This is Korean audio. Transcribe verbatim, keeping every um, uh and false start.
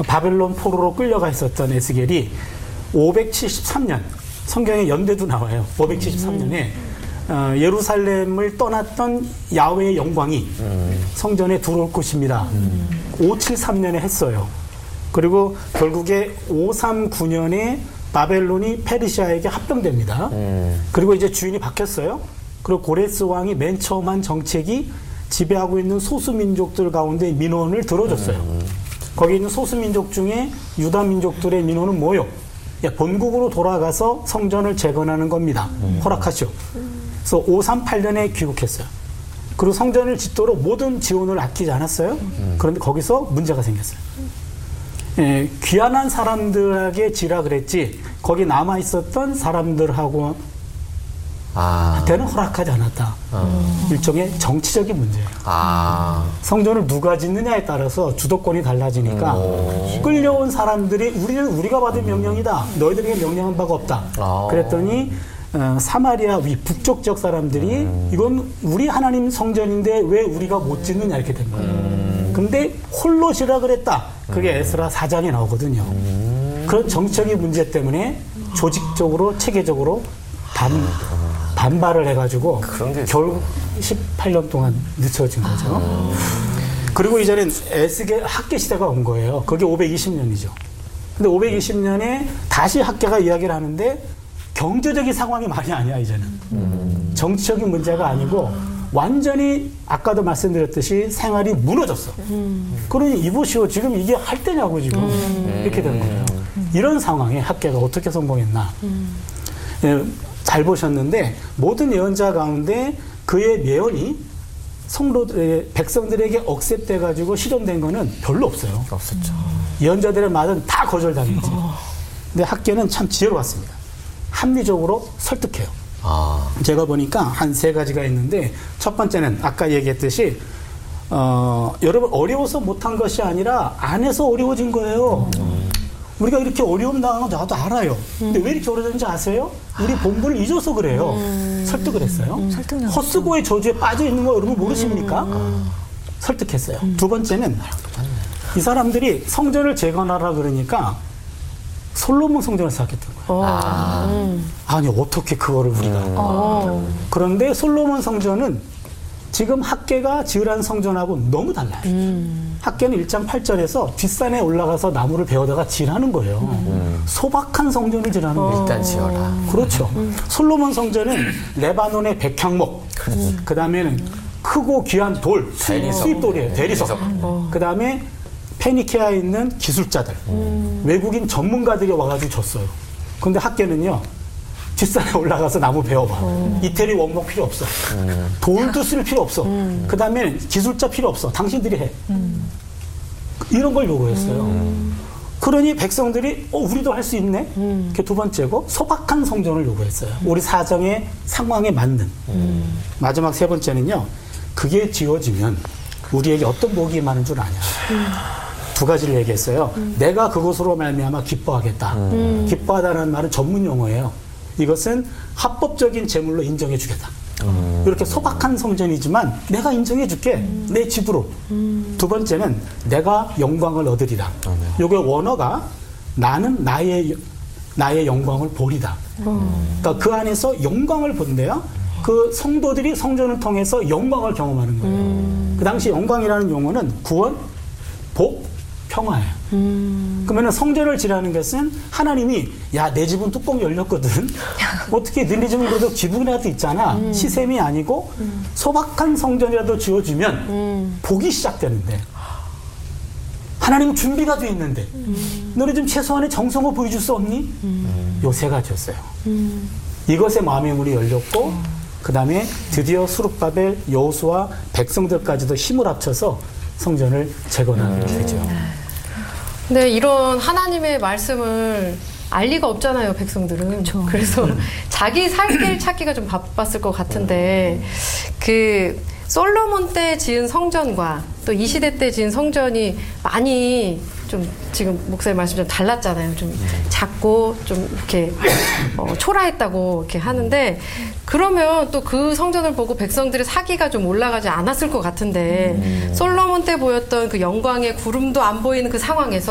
바벨론 포로로 끌려가 있었던 에스겔이 오백칠십삼 년, 성경에 연대도 나와요. 오백칠십삼 년에 어, 예루살렘을 떠났던 야훼의 영광이 음. 성전에 들어올 것입니다. 음. 오백칠십삼 년에 했어요. 그리고 결국에 오백삼십구 년에 바벨론이 페르시아에게 합병됩니다. 음. 그리고 이제 주인이 바뀌었어요. 그리고 고레스 왕이 맨 처음 한 정책이 지배하고 있는 소수민족들 가운데 민원을 들어줬어요. 음. 거기 있는 소수민족 중에 유다민족들의 민원은 뭐요? 야, 본국으로 돌아가서 성전을 재건하는 겁니다. 음. 허락하시오. 그래서 오백삼십팔 년에 귀국했어요. 그리고 성전을 짓도록 모든 지원을 아끼지 않았어요. 음. 그런데 거기서 문제가 생겼어요. 예, 귀환한 사람들에게 지라 그랬지 거기 남아있었던 사람들하고 아. 한테는 허락하지 않았다. 아. 일종의 정치적인 문제예요. 아. 성전을 누가 짓느냐에 따라서 주도권이 달라지니까 음. 끌려온 사람들이 우리는 우리가 받은 명령이다. 너희들에게 명령한 바가 없다. 아. 그랬더니 어, 사마리아 위 북쪽 지역 사람들이 음. 이건 우리 하나님 성전인데 왜 우리가 못 짓느냐 이렇게 된 거예요. 음. 근데 홀로 지라 그랬다. 그게 에스라 사 장에 나오거든요. 음. 그런 정치적인 문제 때문에 조직적으로 체계적으로 반, 반발을 해가지고 결국 십팔 년 동안 늦춰진 거죠. 음. 그리고 이제는 에스겔 학계 시대가 온 거예요. 그게 오백이십 년이죠. 근데 오백이십 년에 다시 학계가 이야기를 하는데 경제적인 상황이 많이 아니야 이제는. 음. 정치적인 문제가 아니고 완전히 아까도 말씀드렸듯이 생활이 무너졌어. 음. 그러니 이보시오 지금 이게 할 때냐고 지금 음. 이렇게 된 거예요. 음. 이런 상황에 학계가 어떻게 성공했나. 음. 예, 잘 보셨는데 모든 예언자 가운데 그의 예언이 성도들의 백성들에게 억셉돼 가지고 실현된 거는 별로 없어요. 없었죠. 예언자들의 말은 다 거절당했지. 어. 근데 학계는 참 지혜로웠습니다. 합리적으로 설득해요. 아. 제가 보니까 한 세 가지가 있는데 첫 번째는 아까 얘기했듯이 어, 여러분 어려워서 못한 것이 아니라 안에서 어려워진 거예요. 음. 우리가 이렇게 어려움 당한 건 나도 알아요. 근데 음. 왜 이렇게 어려워졌는지 아세요? 우리 본분을 잊어서 그래요. 음. 설득을 했어요. 음. 헛수고의 저주에 빠져 있는 거 여러분 모르십니까? 음. 설득했어요. 음. 두 번째는 이 사람들이 성전을 재건하라 그러니까 솔로몬 성전을 생각했던 거예요. 아. 음. 아니 어떻게 그거를 우리가 음. 어. 그런데 솔로몬 성전은 지금 학계가 지으라는 성전하고 너무 달라요. 음. 학계는 일 장 팔 절에서 뒷산에 올라가서 나무를 베어다가 지라는 거예요. 음. 소박한 성전을 지라는 거예요. 일단 지어라. 그렇죠. 음. 솔로몬 성전은 레바논의 백향목, 음. 그 다음에는 크고 귀한 돌, 수입, 수입돌이에요. 대리석. 음. 그 다음에 페니케아에 있는 기술자들, 음. 외국인 전문가들이 와가지고 줬어요. 근데 학계는요, 뒷산에 올라가서 나무 배워봐. 음. 이태리 원목 필요 없어. 음. 돌도 쓸 필요 없어. 음. 그 다음에 기술자 필요 없어. 당신들이 해. 음. 이런 걸 요구했어요. 음. 그러니 백성들이, 어, 우리도 할 수 있네? 음. 그게 두 번째고, 소박한 성전을 요구했어요. 음. 우리 사정의 상황에 맞는. 음. 마지막 세 번째는요, 그게 지어지면 우리에게 어떤 복이 많은 줄 아냐. 음. 두 가지를 얘기했어요. 음. 내가 그것으로 말미암아 기뻐하겠다. 음. 기뻐하다는 말은 전문 용어예요. 이것은 합법적인 제물로 인정해 주겠다. 음. 이렇게 소박한 성전이지만 내가 인정해 줄게. 음. 내 집으로. 음. 두 번째는 내가 영광을 얻으리라. 이게 음. 원어가 나는 나의 나의 영광을 보리다. 음. 그러니까 그 안에서 영광을 본대요. 그 성도들이 성전을 통해서 영광을 경험하는 거예요. 음. 그 당시 영광이라는 용어는 구원, 복, 평화예요. 음. 그러면 성전을 지라는 것은 하나님이 야, 내 집은 뚜껑 열렸거든. 어떻게 너네 집은 그래도 기분이라도 있잖아. 음. 시샘이 아니고 음. 소박한 성전이라도 지어주면 음. 복이 시작되는데 하나님 준비가 돼 있는데 음. 너네 좀 최소한의 정성을 보여줄 수 없니? 음. 요 세 가지였어요. 음. 이것에 마음의 문이 열렸고 음. 그 다음에 드디어 수룹바벨, 여호수아, 백성들까지도 힘을 합쳐서 성전을 재건하게 되죠. 근데 이런 하나님의 말씀을 알 리가 없잖아요, 백성들은. 그렇죠. 그래서 자기 살 길 찾기가 좀 바빴을 것 같은데 그 솔로몬 때 지은 성전과 또 이 시대 때 지은 성전이 많이 좀 지금 목사님 말씀 좀 달랐잖아요. 좀 작고 좀 이렇게 어, 초라했다고 이렇게 하는데 그러면 또 그 성전을 보고 백성들의 사기가 좀 올라가지 않았을 것 같은데 음. 솔로몬 때 보였던 그 영광의 구름도 안 보이는 그 상황에서